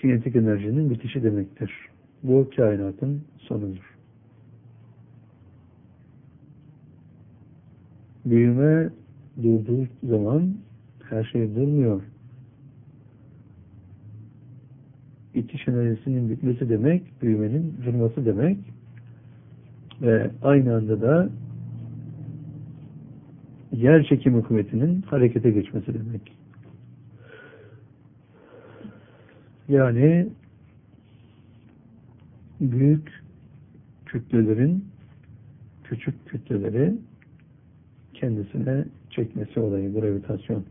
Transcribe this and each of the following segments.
kinetik enerjinin bitişi demektir. Bu kainatın sonudur. Büyüme durduğu zaman her şey durmuyor. İtiş enerjisinin bitmesi demek, büyümenin durması demek ve aynı anda da yer çekimi kuvvetinin harekete geçmesi demek. Yani büyük kütlelerin küçük kütleleri kendisine çekmesi olayı, gravitasyon.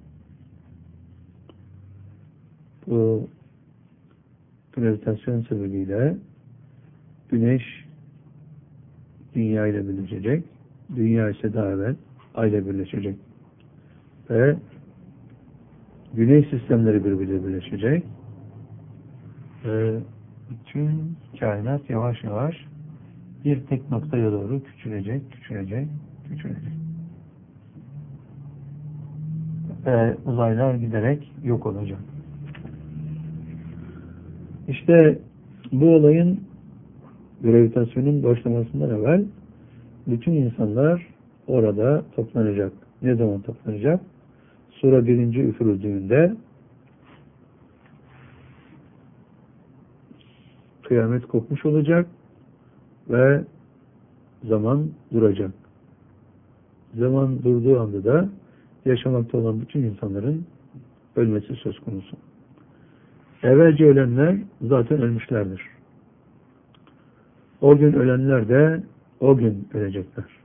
Bu gravitasyon sebebiyle Güneş Dünya ile birleşecek, Dünya ise daha evvel Ay ile birleşecek ve Güneş sistemleri birbiriyle birleşecek ve bütün kainat yavaş yavaş bir tek noktaya doğru küçülecek. Ve uzaylar giderek yok olacak. İşte bu olayın, gravitasyonun başlamasından evvel bütün insanlar orada toplanacak. Ne zaman toplanacak? Sura 1. üfürüldüğünde kıyamet kopmuş olacak ve zaman duracak. Zaman durduğu anda da yaşamakta olan bütün insanların ölmesi söz konusu. Evvelce ölenler zaten ölmüşlerdir. O gün ölenler de o gün ölecekler.